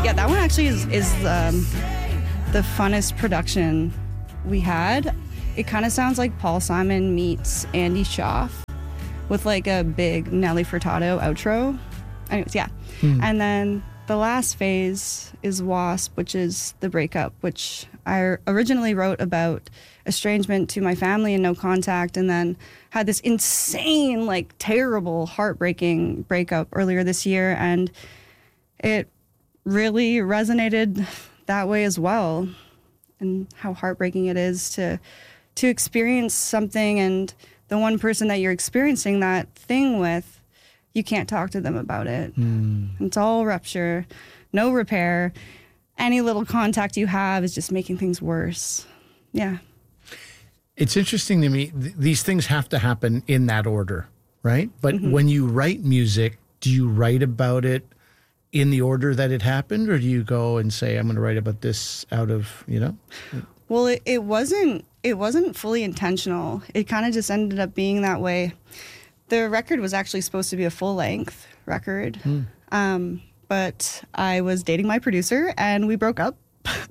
Yeah, that one actually is the funnest production we had. It kind of sounds like Paul Simon meets Andy Schaaf with like a big Nelly Furtado outro. Anyways, yeah. And then the last phase is Wasp, which is the breakup, which I originally wrote about estrangement to my family and no contact, and then had this insane, like terrible, heartbreaking breakup earlier this year, and it really resonated that way as well, and how heartbreaking it is to experience something, and the one person that you're experiencing that thing with, you can't talk to them about it. It's all rupture, no repair. Any little contact you have is just making things worse. Yeah. It's interesting to me, these things have to happen in that order, right? But when you write music, do you write about it in the order that it happened, or do you go and say, I'm going to write about this out of, you know? Well, it wasn't fully intentional. It kind of just ended up being that way. The record was actually supposed to be a full-length record, but I was dating my producer, and we broke up.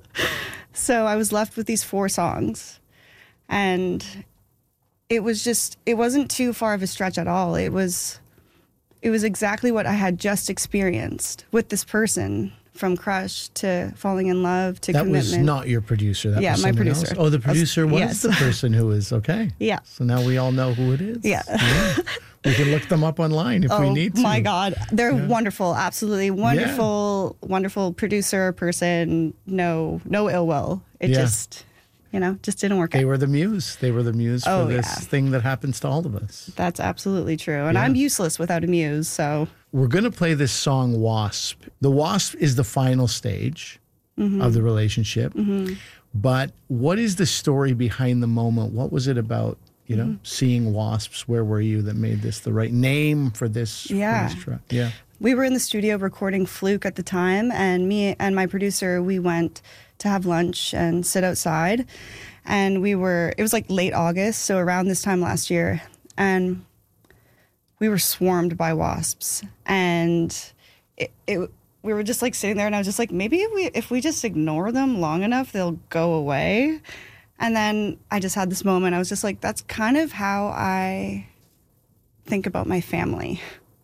So I was left with these 4 songs, and it wasn't too far of a stretch at all. It was exactly what I had just experienced with this person, from crush to falling in love to commitment. That was not your producer. That was my producer. Else? Oh, the producer was yes. the person who was, okay. Yeah. So now we all know who it is. Yeah. We can look them up online if we need to. Oh, my God. They're wonderful. Absolutely wonderful, wonderful producer, person. No ill will. It just didn't work out. They were the muse. They were the muse for this thing that happens to all of us. That's absolutely true. And I'm useless without a muse, so... We're going to play this song, Wasp. The Wasp is the final stage of the relationship. But what is the story behind the moment? What was it about, seeing wasps? Where were you that made this the right name for this, for this track? Yeah. We were in the studio recording Fluke at the time, and me and my producer, we went to have lunch and sit outside. And it was like late August, so around this time last year. And we were swarmed by wasps, and we were just like sitting there, and I was just like, maybe if we just ignore them long enough, they'll go away. And then I just had this moment. I was just like, that's kind of how I think about my family.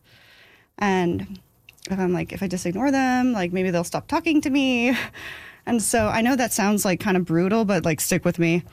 And if I just ignore them, like maybe they'll stop talking to me. And so I know that sounds like kind of brutal, but like stick with me.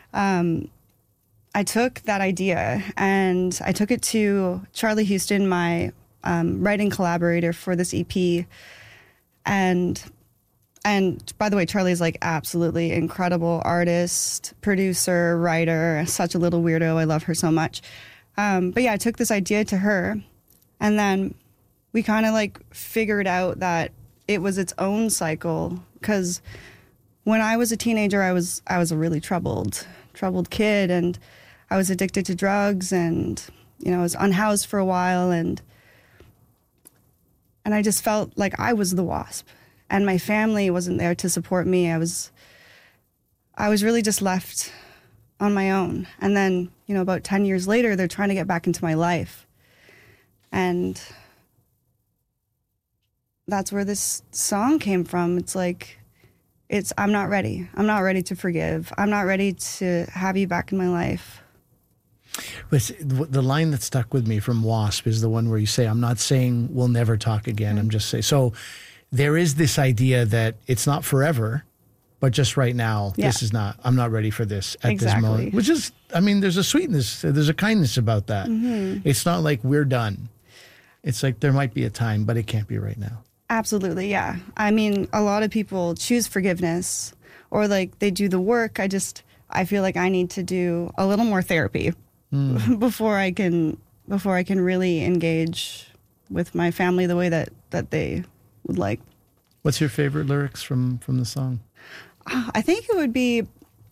I took that idea and I took it to Charlie Houston, my writing collaborator for this EP. And by the way, Charlie's like absolutely incredible artist, producer, writer, such a little weirdo. I love her so much. But yeah, I took this idea to her, and then we kind of like figured out that it was its own cycle, because when I was a teenager, I was a really troubled kid, and I was addicted to drugs, and I was unhoused for a while, and I just felt like I was the wasp, and my family wasn't there to support me. I was really just left on my own. And then, about 10 years later, they're trying to get back into my life, and that's where this song came from. It's like, I'm not ready. I'm not ready to forgive. I'm not ready to have you back in my life. But the line that stuck with me from Wasp is the one where you say, I'm not saying we'll never talk again. I'm just saying. So there is this idea that it's not forever, but just right now, I'm not ready for this at this moment. Which is, there's a sweetness, there's a kindness about that. It's not like we're done. It's like there might be a time, but it can't be right now. Absolutely, yeah. A lot of people choose forgiveness, or like they do the work. I feel like I need to do a little more therapy before I can really engage with my family the way that they would like. What's your favorite lyrics from the song? I think it would be,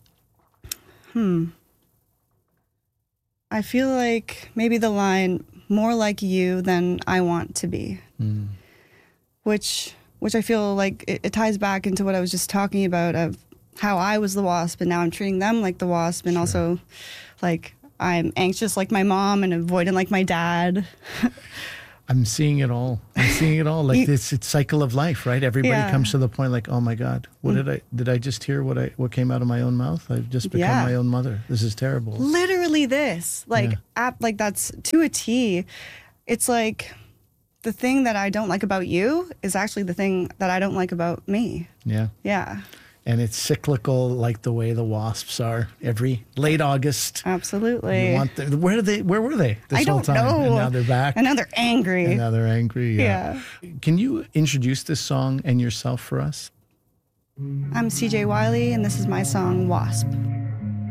I feel like maybe the line, more like you than I want to be. Which I feel like it ties back into what I was just talking about, of how I was the wasp and now I'm treating them like the wasp, and also like I'm anxious like my mom and avoidant like my dad. I'm seeing it all. I'm seeing it all. Like this, it's cycle of life, right? Everybody comes to the point like, oh my God, what did I just hear? What came out of my own mouth? I've just become my own mother. This is terrible. Literally this, like, like that's to a T. It's like the thing that I don't like about you is actually the thing that I don't like about me. Yeah. Yeah. And it's cyclical, like the way the wasps are. Every late August, absolutely. You want where were they this I whole don't time? know. And now they're back. And now they're angry. And now they're angry. Yeah. Can you introduce this song and yourself for us? I'm CJ Wiley, and this is my song Wasp.